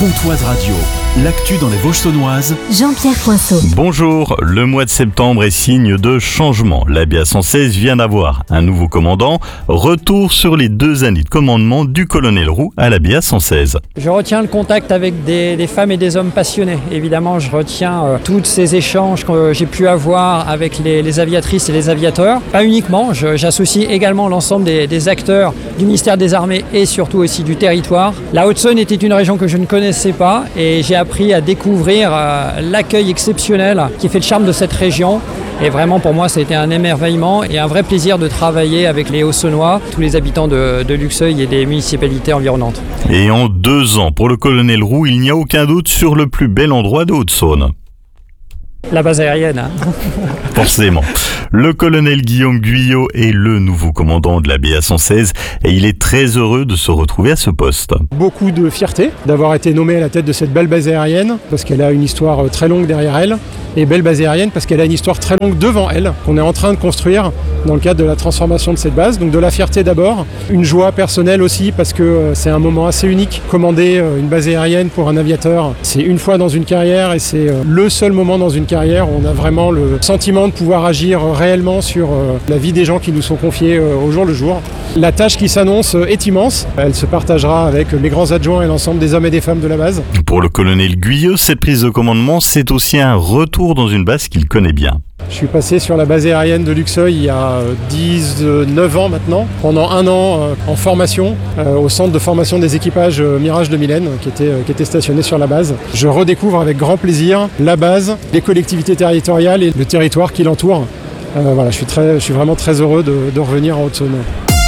Comtoise Radio, l'actu dans les Vosges saunoises. Jean-Pierre Poinceau. Bonjour, le mois de septembre est signe de changement. L'ABA 116 vient d'avoir un nouveau commandant. Retour sur les 2 années de commandement du colonel Roux à l'ABA 116. Je retiens le contact avec des femmes et des hommes passionnés. Évidemment, je retiens tous ces échanges que j'ai pu avoir avec les aviatrices et les aviateurs. Pas uniquement, j'associe également l'ensemble des acteurs du ministère des Armées et surtout aussi du territoire. La Haute-Saône était une région que je ne connaissais pas et j'ai appris à découvrir l'accueil exceptionnel qui fait le charme de cette région. Et vraiment pour moi ça a été un émerveillement et un vrai plaisir de travailler avec les Hauts-Saunois, tous les habitants de Luxeuil et des municipalités environnantes. Et en 2 ans, pour le colonel Roux, il n'y a aucun doute sur le plus bel endroit de Haute-Saône. La base aérienne. Forcément. Le colonel Guillaume Guyot est le nouveau commandant de l'ABA 116 et il est très heureux de se retrouver à ce poste. Beaucoup de fierté d'avoir été nommé à la tête de cette belle base aérienne parce qu'elle a une histoire très longue derrière elle et belle base aérienne parce qu'elle a une histoire très longue devant elle qu'on est en train de construire dans le cadre de la transformation de cette base. Donc de la fierté d'abord, une joie personnelle aussi parce que c'est un moment assez unique. Commander une base aérienne pour un aviateur, c'est une fois dans une carrière et c'est le seul moment dans une carrière où on a vraiment le sentiment de pouvoir agir réellement sur la vie des gens qui nous sont confiés au jour le jour. La tâche qui s'annonce est immense. Elle se partagera avec mes grands adjoints et l'ensemble des hommes et des femmes de la base. Pour le colonel Guyot, cette prise de commandement, c'est aussi un retour dans une base qu'il connaît bien. Je suis passé sur la base aérienne de Luxeuil il y a 19 ans maintenant, pendant 1 an en formation au centre de formation des équipages Mirage de Mylène qui était stationné sur la base. Je redécouvre avec grand plaisir la base, les collectivités territoriales et le territoire qui l'entoure. Je suis vraiment très heureux de revenir en Haute-Saône.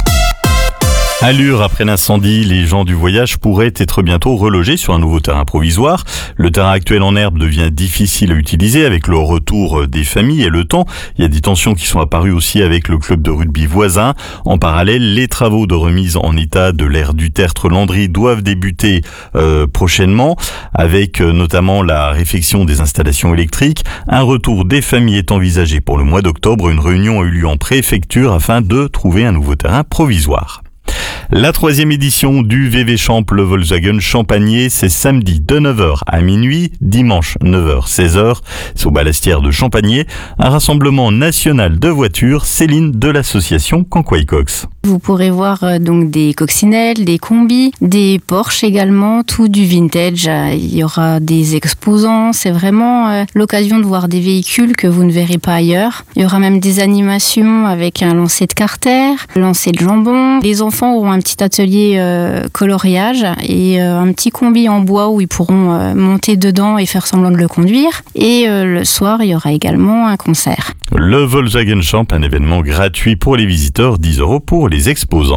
À Lure, après l'incendie, les gens du voyage pourraient être bientôt relogés sur un nouveau terrain provisoire. Le terrain actuel en herbe devient difficile à utiliser avec le retour des familles et le temps. Il y a des tensions qui sont apparues aussi avec le club de rugby voisin. En parallèle, les travaux de remise en état de l'aire du Tertre-Landry doivent débuter prochainement avec notamment la réfection des installations électriques. Un retour des familles est envisagé pour le mois d'octobre. Une réunion a eu lieu en préfecture afin de trouver un nouveau terrain provisoire. La 3e édition du VV Champ le Volkswagen Champagner, c'est samedi de 9h à minuit, dimanche 9h-16h, c'est au Balastière de Champagner, un rassemblement national de voitures, Céline de l'association Canquois-Cox. Vous pourrez voir donc des coccinelles, des combis, des Porsche également, tout du vintage. Il y aura des exposants, c'est vraiment l'occasion de voir des véhicules que vous ne verrez pas ailleurs. Il y aura même des animations avec un lancer de carter, lancer de jambon. Les enfants auront un petit atelier coloriage et un petit combi en bois où ils pourront monter dedans et faire semblant de le conduire. Et le soir, il y aura également un concert. Le Volkswagen Champ, un événement gratuit pour les visiteurs, 10 € pour les exposants.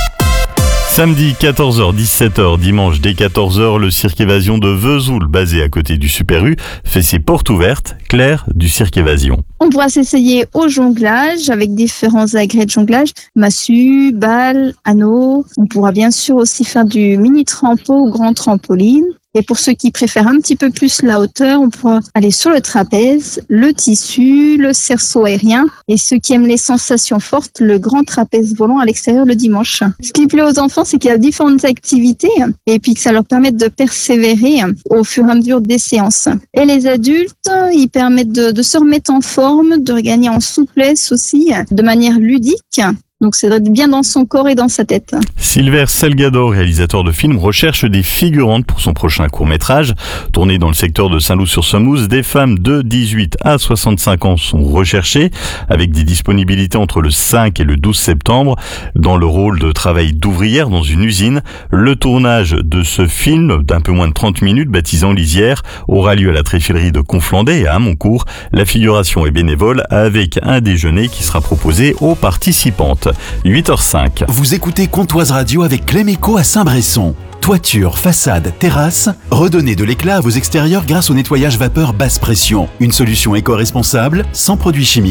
Samedi 14h-17h, dimanche dès 14h, le cirque Évasion de Vesoul, basé à côté du Super U, fait ses portes ouvertes. Claire du cirque Évasion. On pourra s'essayer au jonglage avec différents agrès de jonglage, massue, balle, anneaux. On pourra bien sûr aussi faire du mini trampo ou grand trampoline. Et pour ceux qui préfèrent un petit peu plus la hauteur, on pourra aller sur le trapèze, le tissu, le cerceau aérien. Et ceux qui aiment les sensations fortes, le grand trapèze volant à l'extérieur le dimanche. Ce qui plaît aux enfants, c'est qu'il y a différentes activités et puis que ça leur permet de persévérer au fur et à mesure des séances. Et les adultes, ils permettent de se remettre en forme, de regagner en souplesse aussi, de manière ludique. Donc c'est d'être bien dans son corps et dans sa tête. Sylvain Salgado, réalisateur de films, recherche des figurantes pour son prochain court-métrage. Tourné dans le secteur de Saint-Loup-sur-Semouse, des femmes de 18 à 65 ans sont recherchées avec des disponibilités entre le 5 et le 12 septembre dans le rôle de travail d'ouvrière dans une usine. Le tournage de ce film d'un peu moins de 30 minutes, baptisé En Lisière, aura lieu à la Tréfilerie de Conflendais et à Moncourt. La figuration est bénévole avec un déjeuner qui sera proposé aux participantes. 8h05. Vous écoutez Comtoise Radio avec Cléméco à Saint-Bresson. Toiture, façade, terrasse, redonnez de l'éclat à vos extérieurs grâce au nettoyage vapeur basse pression. Une solution éco-responsable, sans produits chimiques,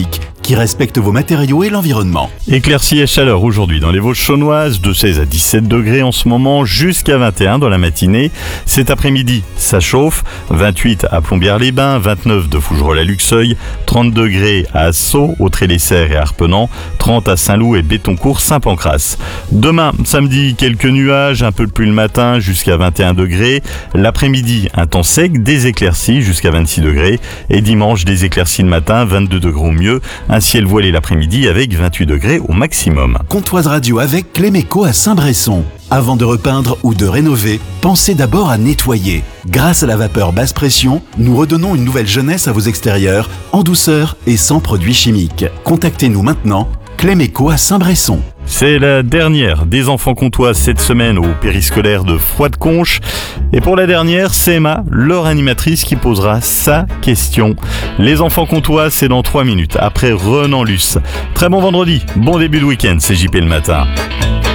qui respecte vos matériaux et l'environnement. Éclaircies et chaleur aujourd'hui dans les Vosges chaunoises, de 16 à 17 degrés en ce moment, jusqu'à 21 dans la matinée. Cet après-midi, ça chauffe, 28 à Plombières-les-Bains, 29 de Fougerolles à Luxeuil, 30 degrés à Sceaux, au Tré-les-Serres et Arpenant, 30 à Saint-Loup et Bétoncourt, Saint-Pancrace. Demain, samedi, quelques nuages, un peu de pluie le matin jusqu'à 21 degrés. L'après-midi, un temps sec, des éclaircies jusqu'à 26 degrés. Et dimanche, des éclaircies le matin, 22 degrés au mieux. Un ciel voilé l'après-midi avec 28 degrés au maximum. Comptoise radio avec Cléméco à Saint-Bresson. Avant de repeindre ou de rénover, pensez d'abord à nettoyer. Grâce à la vapeur basse pression, nous redonnons une nouvelle jeunesse à vos extérieurs, en douceur et sans produits chimiques. Contactez-nous maintenant, Cléméco à Saint-Bresson. C'est la dernière des enfants comtoises cette semaine au périscolaire de Froide-Conche. Et pour la dernière, c'est Emma, leur animatrice, qui posera sa question. Les enfants comtoises, c'est dans 3 minutes, après Renan Luce. Très bon vendredi, bon début de week-end, c'est JP le matin.